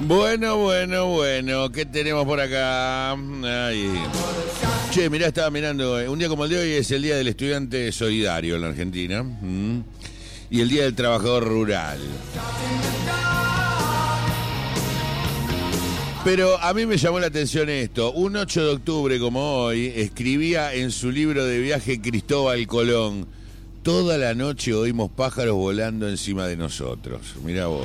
Bueno, ¿qué tenemos por acá? Ay. Che, mirá, estaba mirando, un día como el de hoy es el Día del Estudiante Solidario en la Argentina, y el Día del Trabajador Rural. Pero a mí me llamó la atención esto. Un 8 de octubre como hoy, escribía en su libro de viaje Cristóbal Colón: toda la noche oímos pájaros volando encima de nosotros. Mirá vos.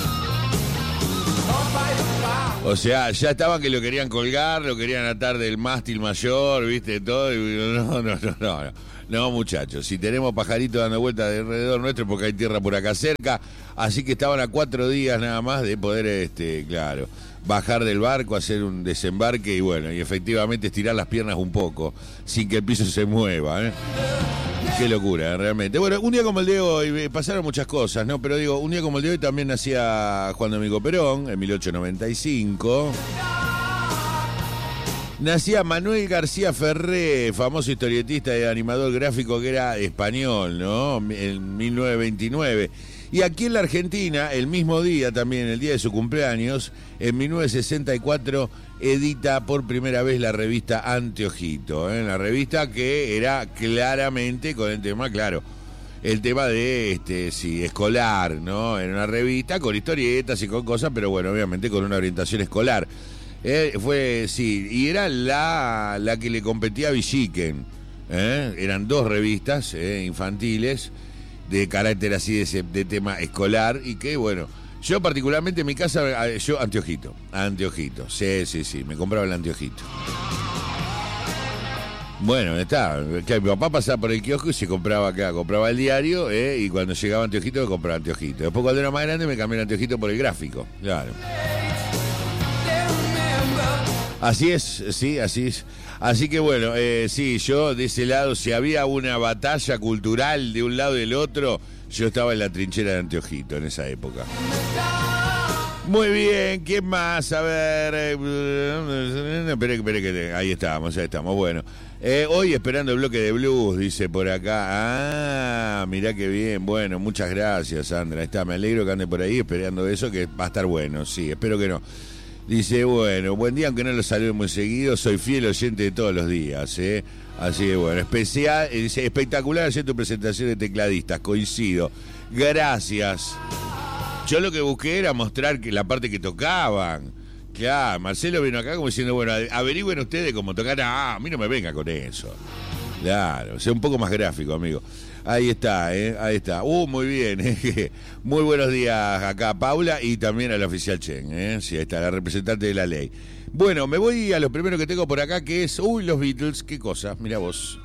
O sea, ya estaban que lo querían colgar, lo querían atar del mástil mayor, viste, todo. Y no, muchachos, si tenemos pajaritos dando vueltas alrededor nuestro porque hay tierra por acá cerca, así que estaban a 4 días nada más de poder, claro, bajar del barco, hacer un desembarque y bueno, y efectivamente estirar las piernas un poco, sin que el piso se mueva, ¿eh? Qué locura, realmente. Bueno, un día como el de hoy, pasaron muchas cosas, ¿no? Pero digo, un día como el de hoy también nacía Juan Domingo Perón, en 1895. Nacía Manuel García Ferré, famoso historietista y animador gráfico que era español, ¿no? En 1929. Y aquí en la Argentina, el mismo día también, el día de su cumpleaños, en 1964, edita por primera vez la revista Anteojito, ¿eh? La revista que era claramente con el tema, claro, el tema de, escolar, ¿no? Era una revista con historietas y con cosas, pero bueno, obviamente con una orientación escolar. Y era la que le competía a Villiquen, ¿eh? Eran dos revistas infantiles de carácter así de tema escolar y que, bueno, yo particularmente en mi casa, Anteojito, sí, me compraba el Anteojito. Bueno, mi papá pasaba por el kiosco y se compraba acá, compraba el diario, y cuando llegaba Anteojito me compraba Anteojito. Después cuando era más grande me cambié el Anteojito por el gráfico, claro. Así es, sí, así es. Así que bueno, sí, yo de ese lado, si había una batalla cultural de un lado y del otro, yo estaba en la trinchera de Anteojito en esa época. Muy bien, ¿quién más? A ver, espere, ahí estamos. Bueno, hoy esperando el bloque de blues, dice por acá. Ah, mirá qué bien, bueno, muchas gracias, Sandra. Ahí está, me alegro que ande por ahí esperando eso, que va a estar bueno, sí, espero que no. Dice, bueno, buen día, aunque no lo salude muy seguido, soy fiel oyente de todos los días, ¿eh? Así que bueno, especial, dice, espectacular ayer tu presentación de tecladistas, coincido. Gracias. Yo lo que busqué era mostrar que la parte que tocaban. Claro, Marcelo vino acá como diciendo, bueno, averigüen ustedes cómo tocar. Ah, a mí no me venga con eso. Claro, sea un poco más gráfico, amigo. Ahí está, ahí está. Muy bien, Muy buenos días acá, Paula, y también al oficial Chen, Sí, ahí está, la representante de la ley. Bueno, me voy a lo primero que tengo por acá, que es, los Beatles, qué cosa, mirá vos.